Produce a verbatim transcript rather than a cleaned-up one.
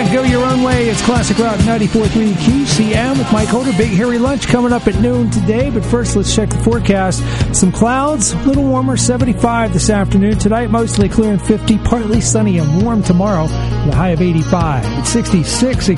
Go Your Own Way. It's Classic Rock ninety-four point three Q C M with Mike Holder. Big Hairy Lunch coming up at noon today. But first, let's check the forecast. Some clouds, a little warmer, seventy-five this afternoon. Tonight, mostly clear and fifty, partly sunny and warm tomorrow. The high of eighty-five. At sixty-six,